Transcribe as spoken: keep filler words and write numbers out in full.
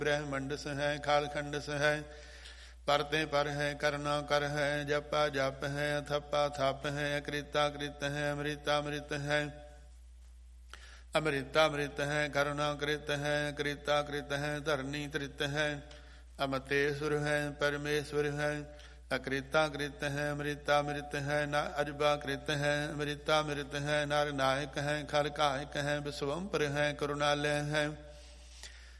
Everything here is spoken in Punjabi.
ਬ੍ਰਹਮੰਡਸ ਹੈ ਖਾਲਖੰਡਸ ਹੈ। ਪਰਤੇ ਪਰ ਹੈ ਕਰਨਾ ਕਰ ਹੈ। ਜਪਾ ਜਪ ਹੈ ਅਥਪਾ ਥਪ ਹੈ। ਅਕ੍ਰਿਤਾ ਕ੍ਰਿਤ ਹੈ ਅੰਮ੍ਰਿਤਾ ਅੰਮ੍ਰਿਤ ਹੈ। ਅੰਮ੍ਰਿਤਾ ਅੰਮ੍ਰਿਤ ਹੈ ਕਰੁਣਾ ਕ੍ਰਿਤ ਹੈ। ਕ੍ਰਿਤਾ ਕ੍ਰਿਤ ਹੈ ਧਰਨੀ ਤ੍ਰਿਤ ਹੈ। ਅਮਤੇਸ਼ਵਰ ਹੈ ਪਰਮੇਸ਼ਵਰ ਹੈ। ਅਕ੍ਰਿਤਾ ਕ੍ਰਿਤ ਹੈ ਅੰਮ੍ਰਿਤਾ ਅੰਮ੍ਰਿਤ ਹੈ। ਨ ਅਜਬਾ ਕ੍ਰਿਤ ਹੈ ਅੰਮ੍ਰਿਤਾ ਅੰਮ੍ਰਿਤ ਹੈ। ਨਰ ਨਾਇਕ ਹੈ ਖਲ ਕਾਇਕ ਹੈ। ਵਿਸਵੰਪਰ ਹੈ ਕਰੁਣਾਲਯ ਹੈ।